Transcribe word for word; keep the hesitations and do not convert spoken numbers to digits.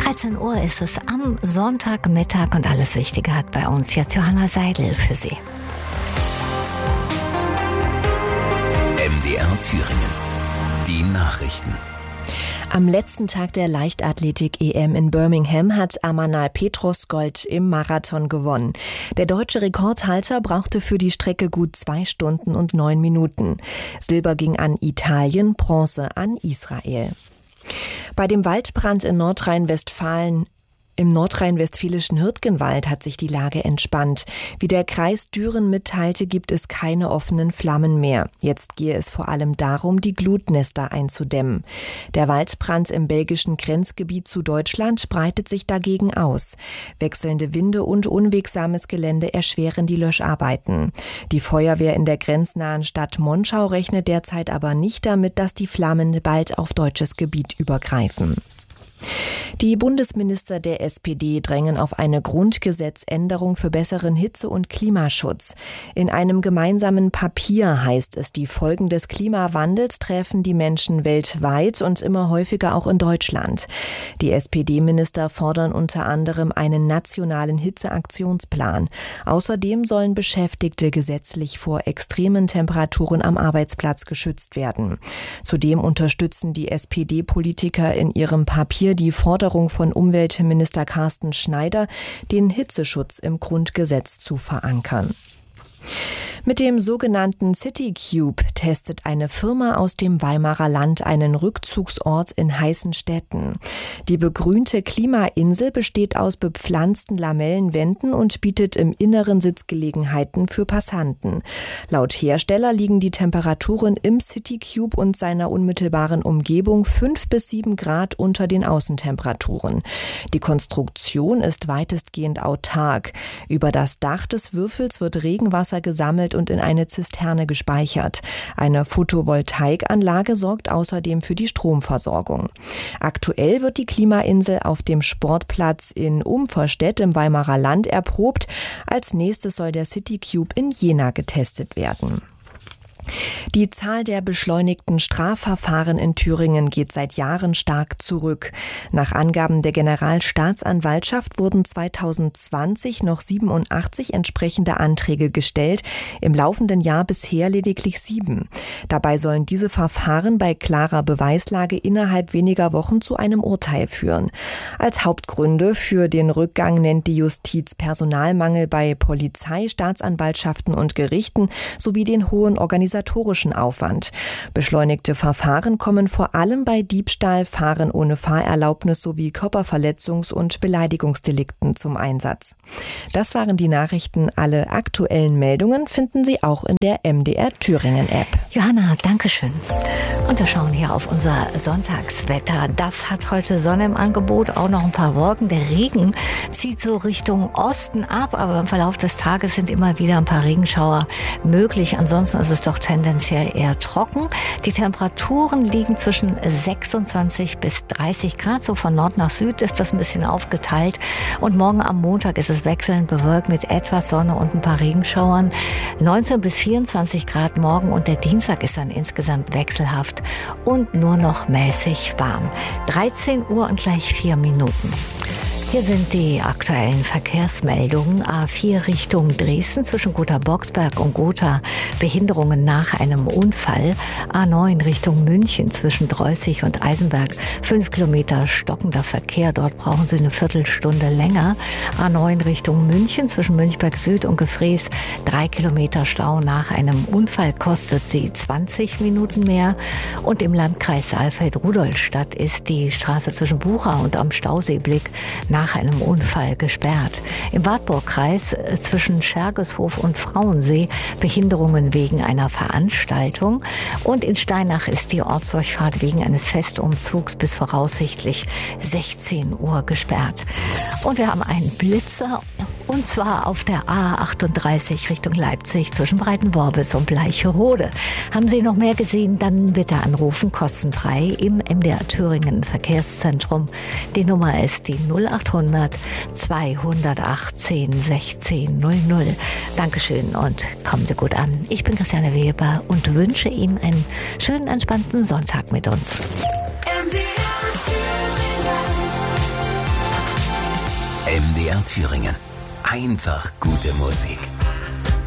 dreizehn Uhr ist es am Sonntagmittag und alles Wichtige hat bei uns jetzt Johanna Seidel für Sie. M D R Thüringen. Die Nachrichten. Am letzten Tag der Leichtathletik-E M in Birmingham hat Amanal Petros Gold im Marathon gewonnen. Der deutsche Rekordhalter brauchte für die Strecke gut zwei Stunden und neun Minuten. Silber ging an Italien, Bronze an Israel. Bei dem Waldbrand in Nordrhein-Westfalen Im nordrhein-westfälischen Hürtgenwald hat sich die Lage entspannt. Wie der Kreis Düren mitteilte, gibt es keine offenen Flammen mehr. Jetzt gehe es vor allem darum, die Glutnester einzudämmen. Der Waldbrand im belgischen Grenzgebiet zu Deutschland breitet sich dagegen aus. Wechselnde Winde und unwegsames Gelände erschweren die Löscharbeiten. Die Feuerwehr in der grenznahen Stadt Monschau rechnet derzeit aber nicht damit, dass die Flammen bald auf deutsches Gebiet übergreifen. Die Bundesminister der S P D drängen auf eine Grundgesetzänderung für besseren Hitze- und Klimaschutz. In einem gemeinsamen Papier heißt es, die Folgen des Klimawandels treffen die Menschen weltweit und immer häufiger auch in Deutschland. Die S P D-Minister fordern unter anderem einen nationalen Hitzeaktionsplan. Außerdem sollen Beschäftigte gesetzlich vor extremen Temperaturen am Arbeitsplatz geschützt werden. Zudem unterstützen die S P D-Politiker in ihrem Papier die Forderung von Umweltminister Carsten Schneider, den Hitzeschutz im Grundgesetz zu verankern. Mit dem sogenannten CityCube testet eine Firma aus dem Weimarer Land einen Rückzugsort in heißen Städten. Die begrünte Klimainsel besteht aus bepflanzten Lamellenwänden und bietet im Inneren Sitzgelegenheiten für Passanten. Laut Hersteller liegen die Temperaturen im CityCube und seiner unmittelbaren Umgebung fünf bis sieben Grad unter den Außentemperaturen. Die Konstruktion ist weitestgehend autark. Über das Dach des Würfels wird Regenwasser gesammelt und in eine Zisterne gespeichert. Eine Photovoltaikanlage sorgt außerdem für die Stromversorgung. Aktuell wird die Klimainsel auf dem Sportplatz in Umverstedt im Weimarer Land erprobt. Als nächstes soll der CityCube in Jena getestet werden. Die Zahl der beschleunigten Strafverfahren in Thüringen geht seit Jahren stark zurück. Nach Angaben der Generalstaatsanwaltschaft wurden zweitausendzwanzig noch siebenundachtzig entsprechende Anträge gestellt, im laufenden Jahr bisher lediglich sieben. Dabei sollen diese Verfahren bei klarer Beweislage innerhalb weniger Wochen zu einem Urteil führen. Als Hauptgründe für den Rückgang nennt die Justiz Personalmangel bei Polizei, Staatsanwaltschaften und Gerichten sowie den hohen Organisationen Aufwand. Beschleunigte Verfahren kommen vor allem bei Diebstahl, Fahren ohne Fahrerlaubnis sowie Körperverletzungs- und Beleidigungsdelikten zum Einsatz. Das waren die Nachrichten. Alle aktuellen Meldungen finden Sie auch in der M D R Thüringen App. Johanna, danke schön. Und wir schauen hier auf unser Sonntagswetter. Das hat heute Sonne im Angebot, auch noch ein paar Wolken. Der Regen zieht so Richtung Osten ab, aber im Verlauf des Tages sind immer wieder ein paar Regenschauer möglich. Ansonsten ist es doch tendenziell eher trocken. Die Temperaturen liegen zwischen sechsundzwanzig bis dreißig Grad. So von Nord nach Süd ist das ein bisschen aufgeteilt. Und morgen am Montag ist es wechselnd bewölkt mit etwas Sonne und ein paar Regenschauern. neunzehn bis vierundzwanzig Grad morgen und der Dienstag ist dann insgesamt wechselhaft und nur noch mäßig warm. dreizehn Uhr und gleich vier Minuten. Hier sind die aktuellen Verkehrsmeldungen. A vier Richtung Dresden zwischen Gotha-Boxberg und Gotha. Behinderungen nach einem Unfall. A neun Richtung München zwischen Dreußig und Eisenberg. Fünf Kilometer stockender Verkehr. Dort brauchen Sie eine Viertelstunde länger. A neun Richtung München zwischen Münchberg Süd und Gefrees. Drei Kilometer Stau nach einem Unfall kostet Sie zwanzig Minuten mehr. Und im Landkreis Saalfeld-Rudolstadt ist die Straße zwischen Bucha und am Stauseeblick nach nach einem Unfall gesperrt. Im Wartburgkreis zwischen Schergeshof und Frauensee Behinderungen wegen einer Veranstaltung. Und in Steinach ist die Ortsdurchfahrt wegen eines Festumzugs bis voraussichtlich sechzehn Uhr gesperrt. Und wir haben einen Blitzer, und zwar auf der A achtunddreißig Richtung Leipzig zwischen Breitenworbis und Bleicherode. Haben Sie noch mehr gesehen, dann bitte anrufen, kostenfrei im M D R Thüringen Verkehrszentrum. Die Nummer ist die null achthundert zweihundertachtzehn sechzehn null null. Dankeschön und kommen Sie gut an. Ich bin Christiane Weber und wünsche Ihnen einen schönen, entspannten Sonntag mit uns. M D R Thüringen. M D R Thüringen. Einfach gute Musik.